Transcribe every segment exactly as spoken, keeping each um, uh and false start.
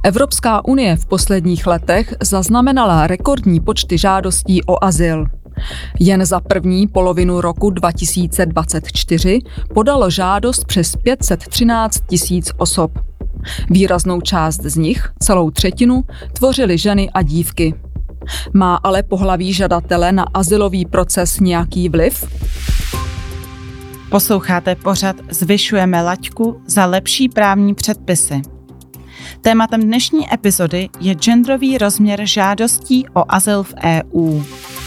Evropská unie v posledních letech zaznamenala rekordní počty žádostí o azyl. Jen za první polovinu roku dva tisíce dvacet čtyři podalo žádost přes pět set třináct tisíc osob. Výraznou část z nich, celou třetinu, tvořily ženy a dívky. Má ale pohlaví žadatele na azylový proces nějaký vliv? Posloucháte pořad Zvyšujeme laťku za lepší právní předpisy. Tématem dnešní epizody je genderový rozměr žádostí o azyl v E U.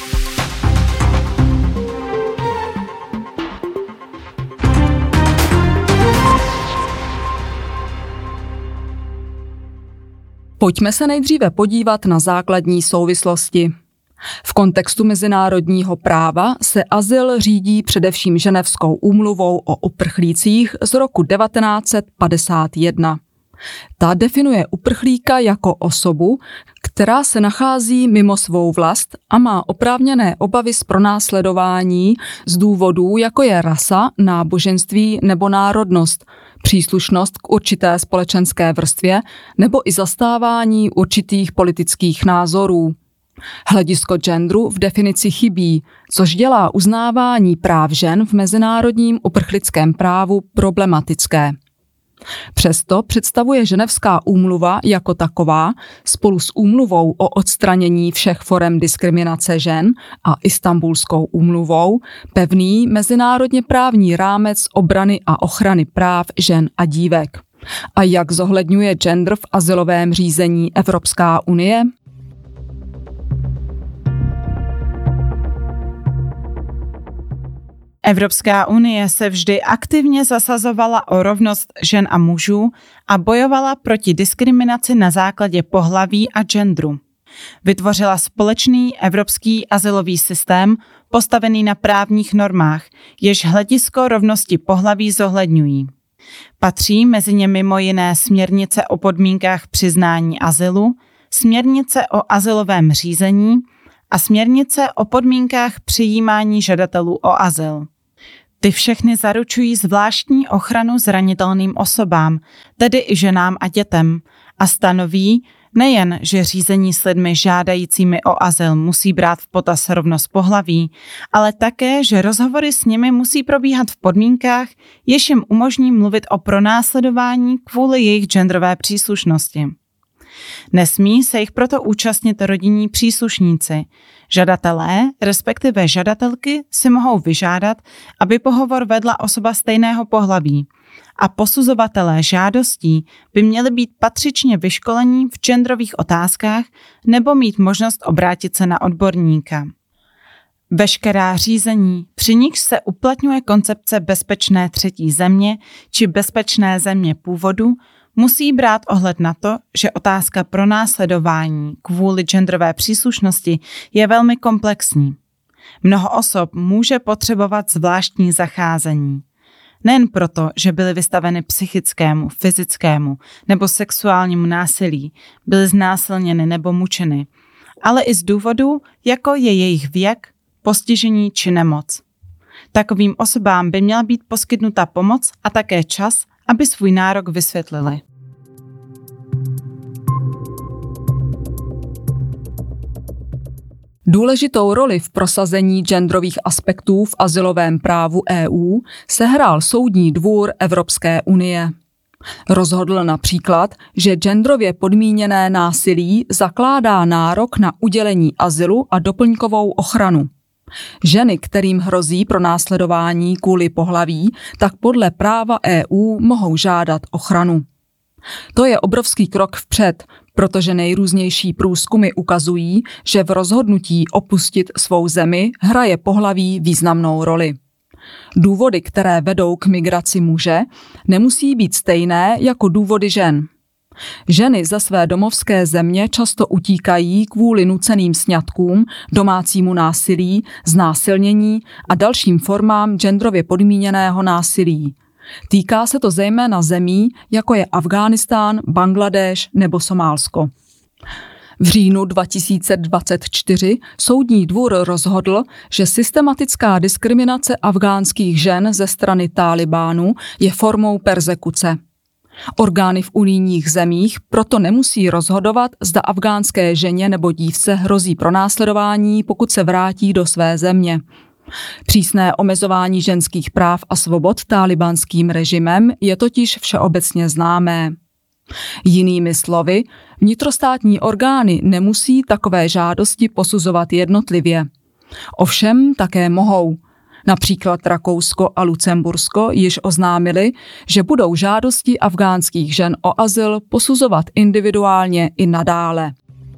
Pojďme se nejdříve podívat na základní souvislosti. V kontextu mezinárodního práva se azyl řídí především Ženevskou úmluvou o uprchlících z roku devatenáct set padesát jedna. Ta definuje uprchlíka jako osobu, která se nachází mimo svou vlast a má oprávněné obavy z pronásledování z důvodů, jako je rasa, náboženství nebo národnost, příslušnost k určité společenské vrstvě nebo i zastávání určitých politických názorů. Hledisko genderu v definici chybí, což dělá uznávání práv žen v mezinárodním uprchlickém právu problematické. Přesto představuje Ženevská úmluva jako taková spolu s úmluvou o odstranění všech forem diskriminace žen a Istanbulskou úmluvou pevný mezinárodně právní rámec obrany a ochrany práv žen a dívek. A jak zohledňuje gender v azylovém řízení Evropská unie? Evropská unie se vždy aktivně zasazovala o rovnost žen a mužů a bojovala proti diskriminaci na základě pohlaví a genderu. Vytvořila společný evropský azylový systém postavený na právních normách, jež hledisko rovnosti pohlaví zohledňují. Patří mezi ně mimo jiné směrnice o podmínkách přiznání azylu, směrnice o azylovém řízení a směrnice o podmínkách přijímání žadatelů o azyl. Ty všechny zaručují zvláštní ochranu zranitelným osobám, tedy i ženám a dětem, a stanoví nejen, že řízení s lidmi žádajícími o azyl musí brát v potaz rovnost pohlaví, ale také, že rozhovory s nimi musí probíhat v podmínkách, jež jim umožní mluvit o pronásledování kvůli jejich genderové příslušnosti. Nesmí se jich proto účastnit rodinní příslušníci. Žadatelé, respektive žadatelky, si mohou vyžádat, aby pohovor vedla osoba stejného pohlaví. A posuzovatelé žádostí by měli být patřičně vyškolení v genderových otázkách nebo mít možnost obrátit se na odborníka. Veškerá řízení, při nichž se uplatňuje koncepce bezpečné třetí země či bezpečné země původu, musí brát ohled na to, že otázka pronásledování kvůli genderové příslušnosti je velmi komplexní. Mnoho osob může potřebovat zvláštní zacházení. Nejen proto, že byly vystaveny psychickému, fyzickému nebo sexuálnímu násilí, byly znásilněny nebo mučeny, ale i z důvodu, jako je jejich věk, postižení či nemoc. Takovým osobám by měla být poskytnuta pomoc a také čas, aby svůj nárok vysvětlili. Důležitou roli v prosazení genderových aspektů v azylovém právu E U sehrál Soudní dvůr Evropské unie. Rozhodl například, že genderově podmíněné násilí zakládá nárok na udělení azylu a doplňkovou ochranu. Ženy, kterým hrozí pronásledování kvůli pohlaví, tak podle práva E U mohou žádat ochranu. To je obrovský krok vpřed, protože nejrůznější průzkumy ukazují, že v rozhodnutí opustit svou zemi hraje pohlaví významnou roli. Důvody, které vedou k migraci muže, nemusí být stejné jako důvody žen. Ženy ze své domovské země často utíkají kvůli nuceným sňatkům, domácímu násilí, znásilnění a dalším formám genderově podmíněného násilí. Týká se to zejména zemí, jako je Afghánistán, Bangladéš nebo Somálsko. V říjnu dva tisíce dvacet čtyři Soudní dvůr rozhodl, že systematická diskriminace afghánských žen ze strany Tálibánu je formou perzekuce. Orgány v unijních zemích proto nemusí rozhodovat, zda afgánské ženě nebo dívce hrozí pronásledování, pokud se vrátí do své země. Přísné omezování ženských práv a svobod tálibánským režimem je totiž všeobecně známé. Jinými slovy, vnitrostátní orgány nemusí takové žádosti posuzovat jednotlivě. Ovšem také mohou. Například Rakousko a Lucembursko již oznámili, že budou žádosti afgánských žen o azyl posuzovat individuálně i nadále.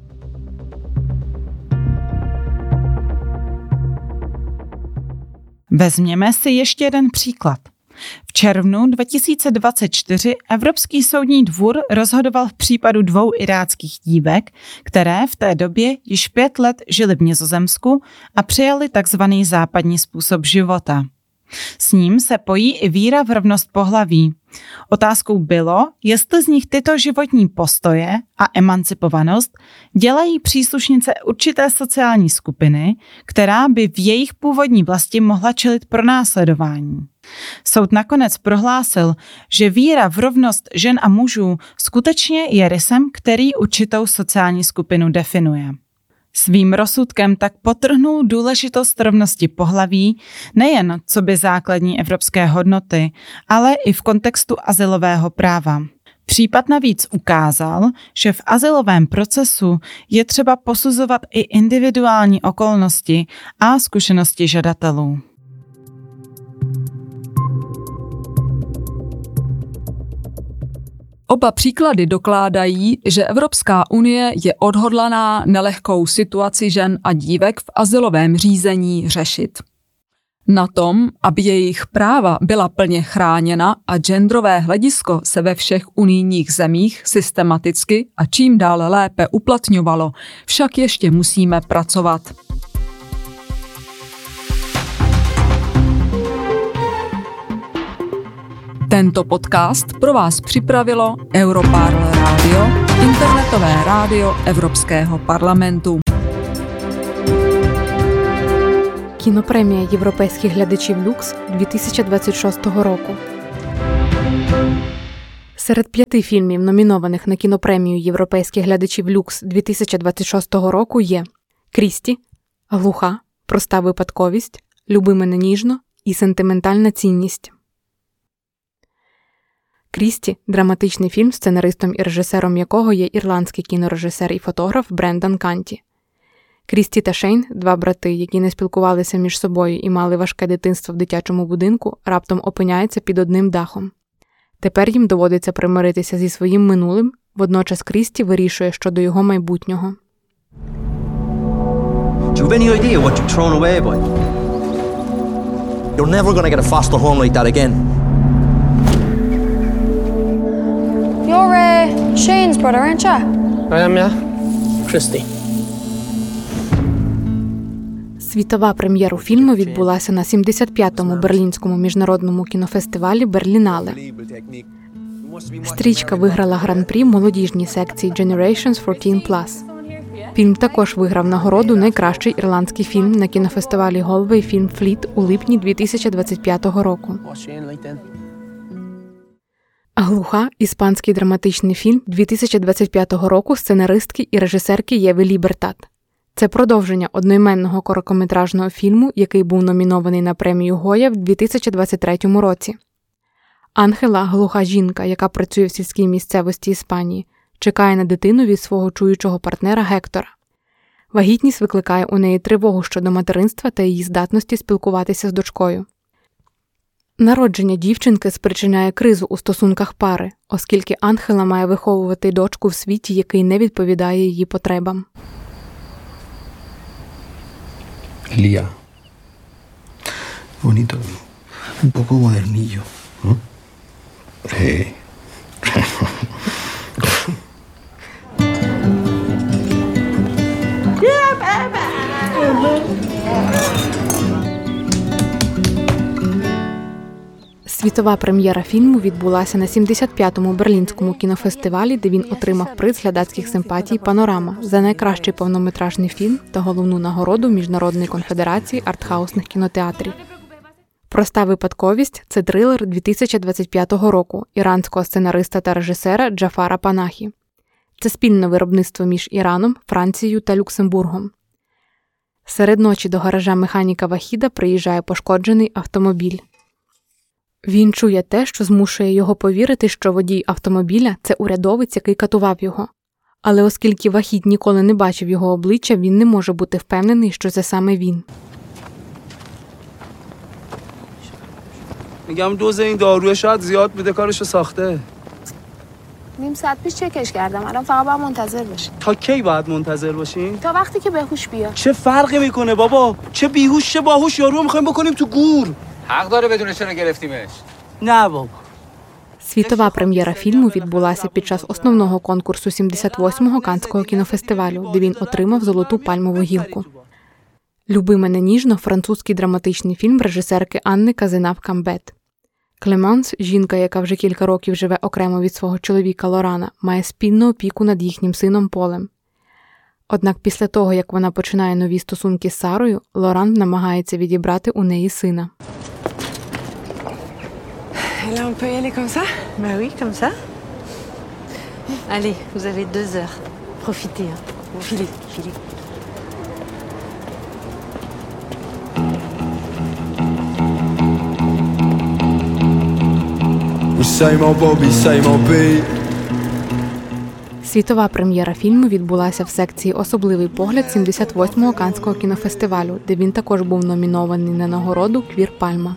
Vezměme si ještě jeden příklad. V červnu dva tisíce dvacet čtyři Evropský soudní dvůr rozhodoval v případu dvou iráckých dívek, které v té době již pět let žily v Nizozemsku a přijali takzvaný západní způsob života. S ním se pojí i víra v rovnost pohlaví. Otázkou bylo, jestli z nich tyto životní postoje a emancipovanost dělají příslušnice určité sociální skupiny, která by v jejich původní vlasti mohla čelit pronásledování. Soud nakonec prohlásil, že víra v rovnost žen a mužů skutečně je rysem, který určitou sociální skupinu definuje. Svým rozsudkem tak podtrhnul důležitost rovnosti pohlaví nejen coby základní evropské hodnoty, ale i v kontextu azylového práva. Případ navíc ukázal, že v azylovém procesu je třeba posuzovat i individuální okolnosti a zkušenosti žadatelů. Oba příklady dokládají, že Evropská unie je odhodlaná nelehkou situaci žen a dívek v azylovém řízení řešit. Na tom, aby jejich práva byla plně chráněna a genderové hledisko se ve všech unijních zemích systematicky a čím dále lépe uplatňovalo, však ještě musíme pracovat. Tento podcast pro vás připravilo Europarl Radio, internetové rádio Evropského parlamentu. Кінопремія європейських глядачів Люкс дві тисячі двадцять шостого року. Серед п'яти фільмів, номінованих на кінопремію європейських глядачів Люкс дві тисячі двадцять шостого року є «Крісті», «Глуха», «Проста випадковість», «Люби мене ніжно» і «Сентиментальна цінність». «Крісті» – драматичний фільм, сценаристом і режисером якого є ірландський кінорежисер і фотограф Брендан Канті. Крісті та Шейн, два брати, які не спілкувалися між собою і мали важке дитинство в дитячому будинку, раптом опиняються під одним дахом. Тепер їм доводиться примиритися зі своїм минулим, водночас Крісті вирішує щодо його майбутнього. Do you have any idea what you've thrown away, boy? You're never going to get a foster home like that again. You're uh, Shane's brother, aren't you? I am, yeah. Christy. Світова прем'єра фільму відбулася на сімдесят п'ятому Берлінському міжнародному кінофестивалі «Берлінале». Стрічка виграла гран-прі в молодіжній секції Generations fourteen plus. Фільм також виграв нагороду «Найкращий ірландський фільм» на кінофестивалі Galway Film Fleet у липні дві тисячі двадцять п'ятого року. «Глуха» – іспанський драматичний фільм дві тисячі двадцять п'ятого року сценаристки і режисерки Єви Лібертат. Це продовження одноіменного короткометражного фільму, який був номінований на премію Гоя в дві тисячі двадцять третьому році. Анхела – глуха жінка, яка працює в сільській місцевості Іспанії, чекає на дитину від свого чуючого партнера Гектора. Вагітність викликає у неї тривогу щодо материнства та її здатності спілкуватися з дочкою. Народження дівчинки спричиняє кризу у стосунках пари, оскільки Анхела має виховувати дочку в світі, який не відповідає її потребам. Lía. Bonito. Un poco modernillo. ¿No? Sí. Світова прем'єра фільму відбулася на сімдесят п'ятому Берлінському кінофестивалі, де він отримав приз глядацьких симпатій «Панорама» за найкращий повнометражний фільм та головну нагороду Міжнародної конфедерації артхаусних кінотеатрів. «Проста випадковість» – це трилер дві тисячі двадцять п'ятого року іранського сценариста та режисера Джафара Панахі. Це спільне виробництво між Іраном, Францією та Люксембургом. Серед ночі до гаража механіка Вахіда приїжджає пошкоджений автомобіль. Він чує те, що змушує його повірити, що водій автомобіля – це урядовець, який катував його. Але оскільки Вахід ніколи не бачив його обличчя, він не може бути впевнений, що це саме він. میگم دوز این داروی شاید زیاد بده کارشو ساخته. نیم ساعت پیش چکش کردم. الان فقط باید منتظر باشیم. تا کی باید منتظر باشیم؟ تا وقتی که بهوش بیاد. چه فرقی میکنه بابا؟ چه بیهوش چه باهوش یارو میخوایم بکنیم تو گور. حق داره بدون چرا گرفتیمش. نه بابا. Світова прем'єра фільму відбулася під час основного конкурсу сімдесят восьмого Каннського кінофестивалю, де він отримав золоту пальмову гілку. «Люби мене ніжно» – французький драматичний фільм режисерки Анни Казинав-Камбет. Клеманс, жінка, яка вже кілька років живе окремо від свого чоловіка Лорана, має спільну опіку над їхнім сином Полем. Однак після того, як вона починає нові стосунки з Сарою, Лоран намагається відібрати у неї сина. Là, on peut y aller comme ça? Bah oui, comme ça. Allez, vous avez deux heures. Profitez, hein. Filez, filez. Світова прем'єра фільму відбулася в секції «Особливий погляд» сімдесят восьмого Каннського кінофестивалю, де він також був номінований на нагороду «Квір Пальма».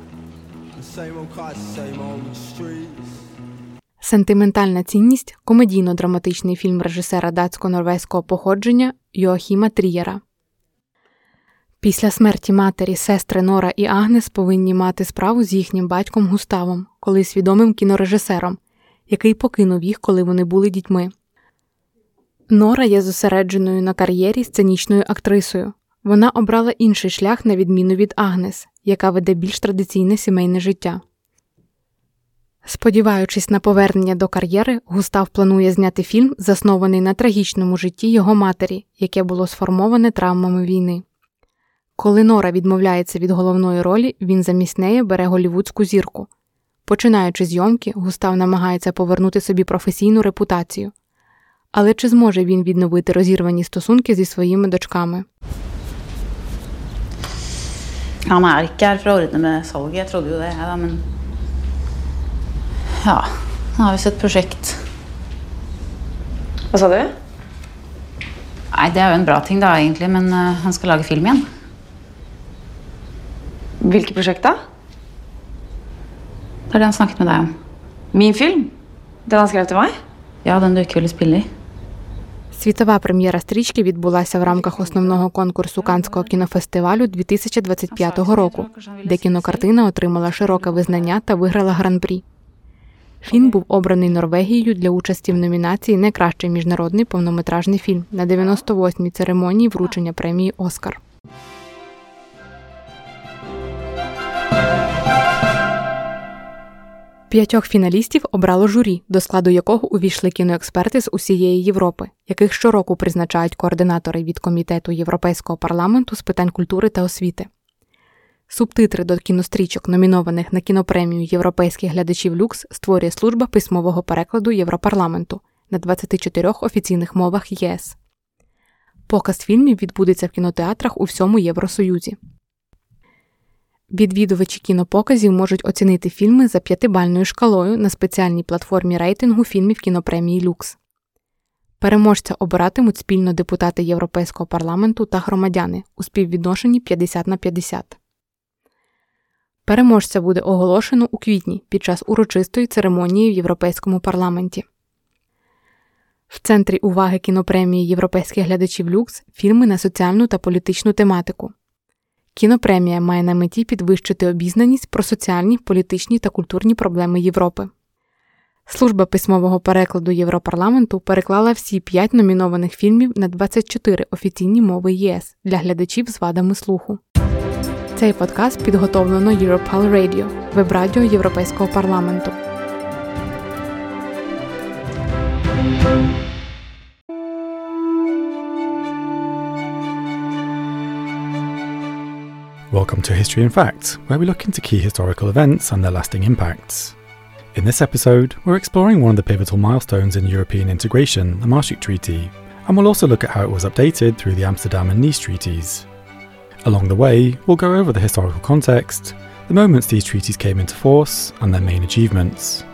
Сентиментальна цінність – комедійно-драматичний фільм режисера датсько-норвезького походження Йоахіма Трієра. Після смерті матері сестри Нора і Агнес повинні мати справу з їхнім батьком Густавом, колись відомим кінорежисером, який покинув їх, коли вони були дітьми. Нора є зосередженою на кар'єрі сценічною актрисою. Вона обрала інший шлях на відміну від Агнес, яка веде більш традиційне сімейне життя. Сподіваючись на повернення до кар'єри, Густав планує зняти фільм, заснований на трагічному житті його матері, яке було сформоване травмами війни. Коли Нора відмовляється від головної ролі, він замість неї бере голлівудську зірку. Починаючи зйомки, Густав намагається повернути собі професійну репутацію. Але чи зможе він відновити розірвані стосунки зі своїми дочками? Han er ikke her for å ordne med salget, jeg trodde jo det, ja, men ja, han har visst et prosjekt. Hva sa du? Nei, det er jo en bra ting da, egentlig, men uh, han skal lage film igjen. Hvilket prosjekt da? Det er det han snakket med deg om. Min film? Den han skrev til meg? Ja, den du ikke ville spille i. Світова прем'єра стрічки відбулася в рамках основного конкурсу Каннського кінофестивалю дві тисячі двадцять п'ятого року, де кінокартина отримала широке визнання та виграла гран-прі. Фільм був обраний Норвегією для участі в номінації «Найкращий міжнародний повнометражний фільм» на дев'яносто восьмій церемонії вручення премії «Оскар». П'ятьох фіналістів обрало журі, до складу якого увійшли кіноексперти з усієї Європи, яких щороку призначають координатори від Комітету Європейського парламенту з питань культури та освіти. Субтитри до кінострічок, номінованих на кінопремію європейських глядачів «Люкс», створює служба письмового перекладу Європарламенту на двадцяти чотирьох офіційних мовах ЄС. Показ фільмів відбудеться в кінотеатрах у всьому Євросоюзі. Відвідувачі кінопоказів можуть оцінити фільми за п'ятибальною шкалою на спеціальній платформі рейтингу фільмів кінопремії «Люкс». Переможця обиратимуть спільно депутати Європейського парламенту та громадяни у співвідношенні п'ятдесят на п'ятдесят. Переможця буде оголошено у квітні під час урочистої церемонії в Європейському парламенті. В центрі уваги кінопремії європейських глядачів «Люкс» – фільми на соціальну та політичну тематику. Кінопремія має на меті підвищити обізнаність про соціальні, політичні та культурні проблеми Європи. Служба письмового перекладу Європарламенту переклала всі п'ять номінованих фільмів на двадцять чотири офіційні мови ЄС для глядачів з вадами слуху. Цей подкаст підготовлено Europal Radio, веб-радіо Європейського парламенту. Welcome Welcome to History in Fact, where we look into key historical events and their lasting impacts. In this episode, we're exploring one of the pivotal milestones in European integration, the Maastricht Treaty, and we'll also look at how it was updated through the Amsterdam and Nice treaties. Along the way, we'll go over the historical context, the moments these treaties came into force, and their main achievements.